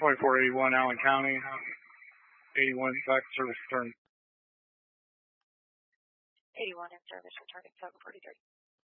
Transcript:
2481 Allen County, 81 back service return. 81 in service returning 743.